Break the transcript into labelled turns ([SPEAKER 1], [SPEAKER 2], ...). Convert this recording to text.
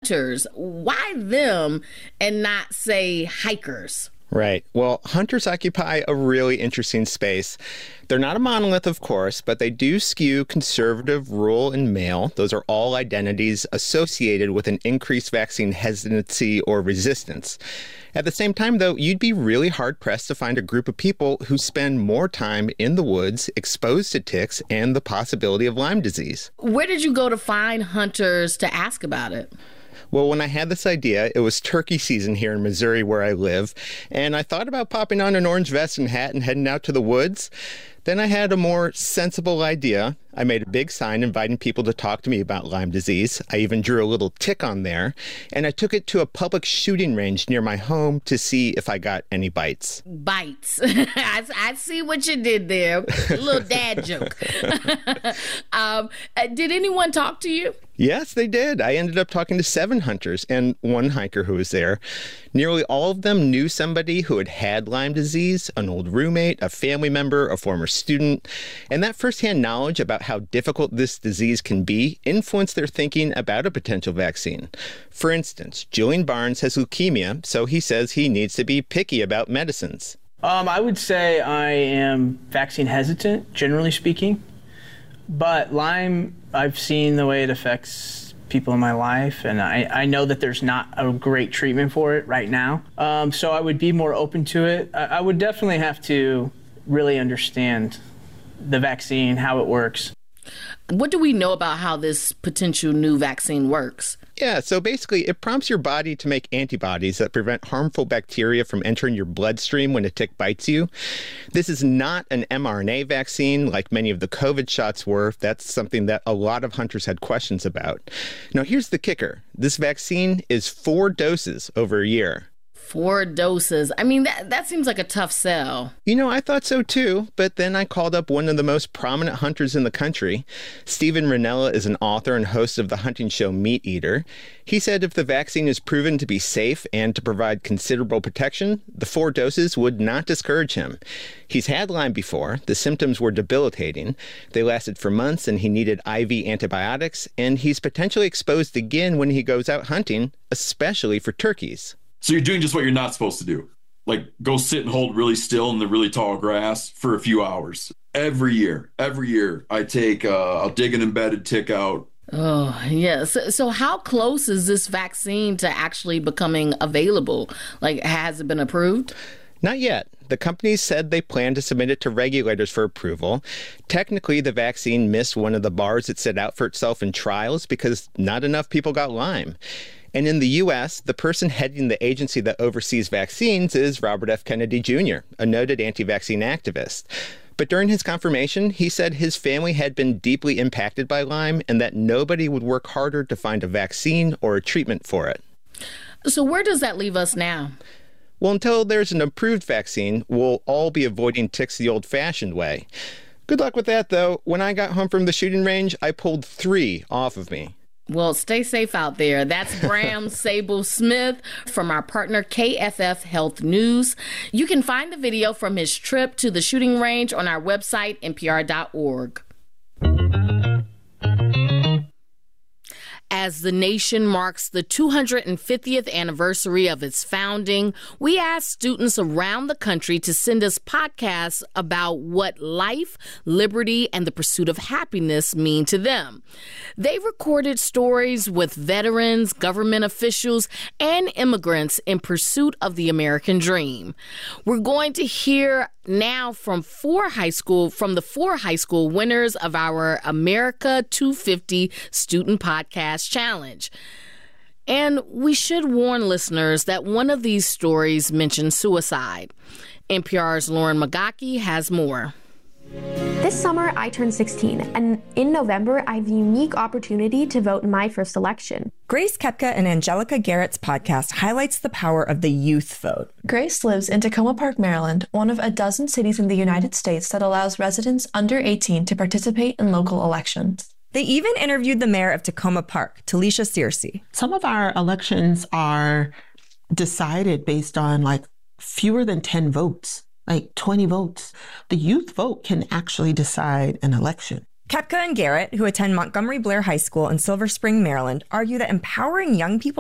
[SPEAKER 1] hunters. Why them and not, say, hikers?
[SPEAKER 2] Right. Well, hunters occupy a really interesting space. They're not a monolith, of course, but they do skew conservative, rural, and male. Those are all identities associated with an increased vaccine hesitancy or resistance. At the same time, though, you'd be really hard-pressed to find a group of people who spend more time in the woods, exposed to ticks and the possibility of Lyme disease.
[SPEAKER 1] Where did you go to find hunters to ask about it?
[SPEAKER 2] Well, when I had this idea, it was turkey season here in Missouri where I live, and I thought about popping on an orange vest and hat and heading out to the woods. Then I had a more sensible idea. I made a big sign inviting people to talk to me about Lyme disease. I even drew a little tick on there, and I took it to a public shooting range near my home to see if I got any bites.
[SPEAKER 1] Bites. I see what you did there. A little dad joke. Did anyone talk to you?
[SPEAKER 2] Yes, they did. I ended up talking to 7 hunters and 1 hiker who was there. Nearly all of them knew somebody who had had Lyme disease, an old roommate, a family member, a former student. And that firsthand knowledge about how difficult this disease can be influenced their thinking about a potential vaccine. For instance, Julian Barnes has leukemia, so he says he needs to be picky about medicines.
[SPEAKER 3] I would say I am vaccine hesitant, generally speaking. But Lyme, I've seen the way it affects people in my life, and I know that there's not a great treatment for it right now. So I would be more open to it. I would definitely have to really understand the vaccine, how it works.
[SPEAKER 1] What do we know about how this potential new vaccine works?
[SPEAKER 2] Yeah, so basically it prompts your body to make antibodies that prevent harmful bacteria from entering your bloodstream when a tick bites you. This is not an mRNA vaccine like many of the COVID shots were. That's something that a lot of hunters had questions about. Now, here's the kicker. This vaccine is 4 doses over a year.
[SPEAKER 1] 4 doses. I mean, that seems like a tough sell.
[SPEAKER 2] You know, I thought so too, but then I called up one of the most prominent hunters in the country. Stephen Rinella is an author and host of the hunting show Meat Eater. He said if the vaccine is proven to be safe and to provide considerable protection, the 4 doses would not discourage him. He's had Lyme before. The symptoms were debilitating. They lasted for months and he needed IV antibiotics, and he's potentially exposed again when he goes out hunting, especially for turkeys.
[SPEAKER 4] So you're doing just what you're not supposed to do. Like go sit and hold really still in the really tall grass for a few hours. Every year I take, I'll dig an embedded tick out.
[SPEAKER 1] Oh, yes. So how close is this vaccine to actually becoming available? Like, has it been approved?
[SPEAKER 2] Not yet. The companies said they plan to submit it to regulators for approval. Technically, the vaccine missed one of the bars it set out for itself in trials because not enough people got Lyme. And in the U.S., the person heading the agency that oversees vaccines is Robert F. Kennedy Jr., a noted anti-vaccine activist. But during his confirmation, he said his family had been deeply impacted by Lyme and that nobody would work harder to find a vaccine or a treatment for it.
[SPEAKER 1] So where does that leave us now?
[SPEAKER 2] Well, until there's an approved vaccine, we'll all be avoiding ticks the old-fashioned way. Good luck with that, though. When I got home from the shooting range, I pulled 3 off of me.
[SPEAKER 1] Well, stay safe out there. That's Bram Sable-Smith from our partner KFF Health News. You can find the video from his trip to the shooting range on our website, npr.org. As the nation marks the 250th anniversary of its founding, we asked students around the country to send us podcasts about what life, liberty, and the pursuit of happiness mean to them. They recorded stories with veterans, government officials, and immigrants in pursuit of the American dream. We're going to hear now from the 4 high school winners of our America 250 Student Podcast Challenge. And we should warn listeners that one of these stories mentions suicide. NPR's Lauren Magaki has more.
[SPEAKER 5] This summer, I turned 16, and in November, I have the unique opportunity to vote in my first election.
[SPEAKER 6] Grace Kepka and Angelica Garrett's podcast highlights the power of the youth vote.
[SPEAKER 7] Grace lives in Tacoma Park, Maryland, one of a dozen cities in the United States that allows residents under 18 to participate in local elections.
[SPEAKER 6] They even interviewed the mayor of Tacoma Park, Talisha Searcy.
[SPEAKER 8] Some of our elections are decided based on fewer than 10 votes. 20 votes. The youth vote can actually decide an election.
[SPEAKER 6] Kepka and Garrett, who attend Montgomery Blair High School in Silver Spring, Maryland, argue that empowering young people